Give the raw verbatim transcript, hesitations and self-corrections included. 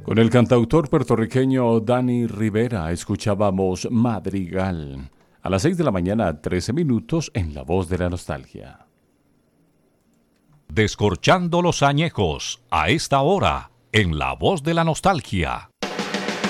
Con el cantautor puertorriqueño Danny Rivera escuchábamos Madrigal. A las seis de la mañana, trece minutos en La Voz de la Nostalgia. Descorchando los añejos, a esta hora, en La Voz de la Nostalgia.